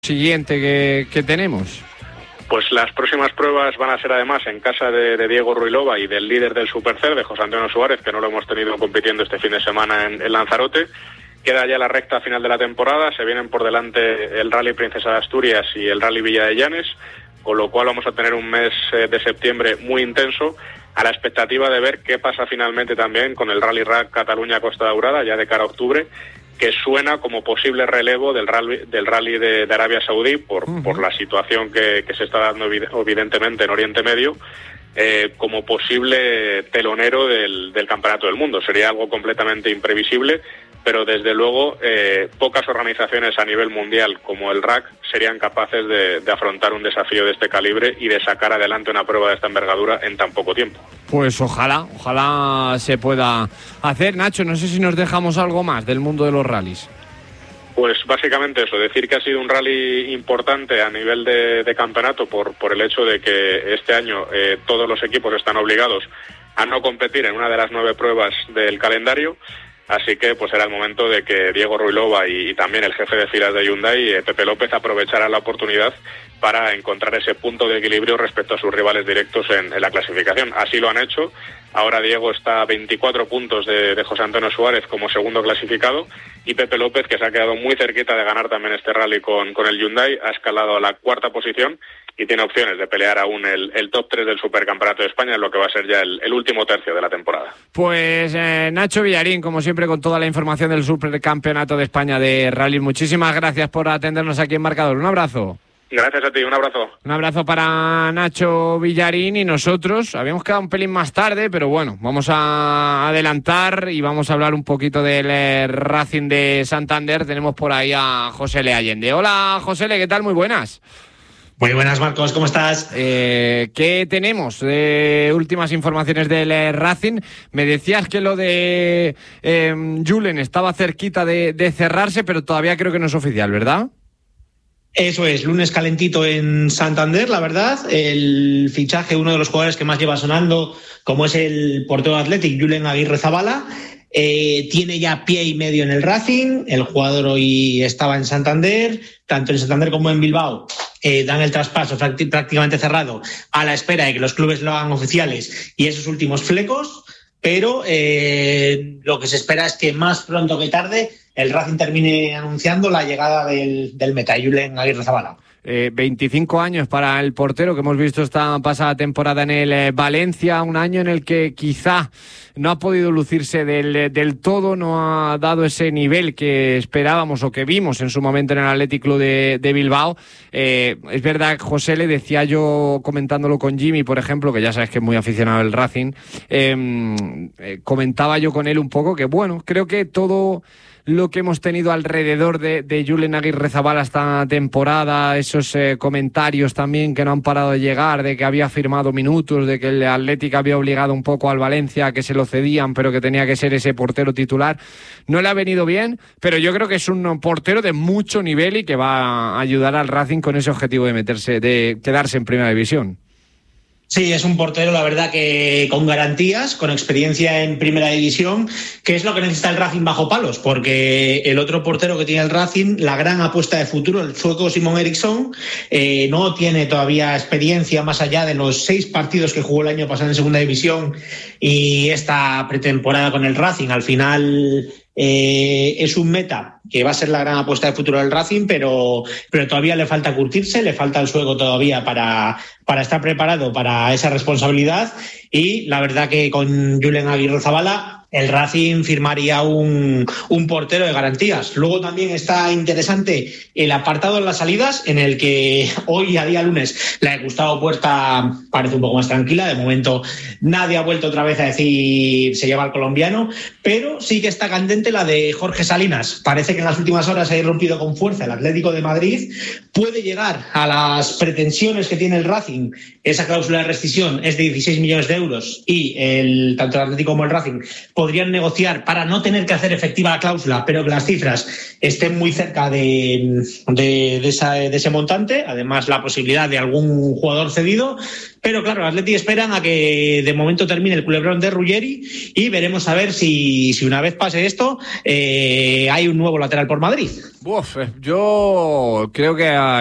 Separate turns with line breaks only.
siguiente que tenemos?
Pues las próximas pruebas van a ser además en casa de Diego Ruilova y del líder del Supercer, de José Antonio Suárez, que no lo hemos tenido compitiendo este fin de semana en Lanzarote. Queda ya la recta final de la temporada, se vienen por delante el Rally Princesa de Asturias y el Rally Villa de Llanes, con lo cual vamos a tener un mes de septiembre muy intenso, a la expectativa de ver qué pasa finalmente también con el Rally Rack Cataluña-Costa Daurada, ya de cara a octubre, que suena como posible relevo del rally de Arabia Saudí por la situación que se está dando evidentemente en Oriente Medio, como posible telonero del Campeonato del Mundo. Sería algo completamente imprevisible, pero desde luego pocas organizaciones a nivel mundial como el RAC serían capaces de afrontar un desafío de este calibre y de sacar adelante una prueba de esta envergadura en tan poco tiempo. Pues ojalá se pueda hacer. Nacho, no sé si nos dejamos algo más del mundo de los rallies. Pues básicamente eso, decir que ha sido un rally importante a nivel de campeonato por el hecho de que este año todos los equipos están obligados a no competir en una de las 9 pruebas del calendario. Así que pues era el momento de que Diego Ruilova y también el jefe de filas de Hyundai, Pepe López, aprovecharan la oportunidad para encontrar ese punto de equilibrio respecto a sus rivales directos en la clasificación. Así lo han hecho. Ahora Diego está a 24 puntos de José Antonio Suárez como segundo clasificado, y Pepe López, que se ha quedado muy cerquita de ganar también este rally con el Hyundai, ha escalado a la 4ª posición y tiene opciones de pelear aún el top 3 del Supercampeonato de España, en lo que va a ser ya el último tercio de la temporada. Pues Nacho Villarín, como siempre, con toda la información del Supercampeonato de España de Rally. Muchísimas gracias por atendernos aquí en Marcador. Un abrazo. Gracias a ti, un abrazo. Un abrazo para Nacho Villarín. Y nosotros habíamos quedado un pelín más tarde, pero bueno, vamos a adelantar y vamos a hablar un poquito del Racing de Santander. Tenemos por ahí a José Le Allende. Hola, José Le, ¿qué tal? Muy buenas.
Muy buenas, Marcos, ¿cómo estás?
¿Qué tenemos de últimas informaciones del Racing? Me decías que lo de Julen estaba cerquita de cerrarse, pero todavía creo que no es oficial, ¿verdad?
Eso es, lunes calentito en Santander, la verdad. El fichaje, uno de los jugadores que más lleva sonando, como es el portero Athletic, Julen Aguirre Zabala, tiene ya pie y medio en el Racing. El jugador hoy estaba en Santander, tanto en Santander como en Bilbao. Dan el traspaso prácticamente cerrado, a la espera de que los clubes lo hagan oficiales y esos últimos flecos, pero lo que se espera es que más pronto que tarde el Racing termine anunciando la llegada del meta, Julen Aguirre Zabala.
25 años para el portero que hemos visto esta pasada temporada en el Valencia, un año en el que quizá no ha podido lucirse del todo, no ha dado ese nivel que esperábamos o que vimos en su momento en el Athletic Club de Bilbao. Es verdad, José, le decía yo comentándolo con Jimmy, por ejemplo, que ya sabes que es muy aficionado al Racing, comentaba yo con él un poco que bueno, creo que todo lo que hemos tenido alrededor de Julen Aguirre Zabala esta temporada, esos comentarios también que no han parado de llegar, de que había firmado minutos, de que el Athletic había obligado un poco al Valencia a que se lo cedían, pero que tenía que ser ese portero titular, no le ha venido bien, pero yo creo que es un portero de mucho nivel y que va a ayudar al Racing con ese objetivo de quedarse en Primera División.
Sí, es un portero, la verdad, que con garantías, con experiencia en Primera División, que es lo que necesita el Racing bajo palos, porque el otro portero que tiene el Racing, la gran apuesta de futuro, el sueco Simon Eriksson, no tiene todavía experiencia más allá de los 6 partidos que jugó el año pasado en Segunda División y esta pretemporada con el Racing. Al final es un meta que va a ser la gran apuesta de futuro del Racing, pero todavía le falta curtirse, le falta el suego todavía para estar preparado para esa responsabilidad, y la verdad que con Julen Aguirre Zabala el Racing firmaría un portero de garantías. Luego también está interesante el apartado en las salidas, en el que hoy, a día lunes, la de Gustavo Puerta parece un poco más tranquila. De momento nadie ha vuelto otra vez a decir se lleva al colombiano, pero sí que está candente la de Jorge Salinas. Parece que en las últimas horas ha irrumpido con fuerza el Atlético de Madrid. Puede llegar a las pretensiones que tiene el Racing. Esa cláusula de rescisión es de 16 millones de euros y tanto el Atlético como el Racing podrían negociar para no tener que hacer efectiva la cláusula, pero que las cifras estén muy cerca de ese montante. Además, la posibilidad de algún jugador cedido. Pero claro, el Atleti esperan a que de momento termine el culebrón de Ruggeri y veremos a ver si una vez pase esto hay un nuevo lateral por Madrid.
Yo creo que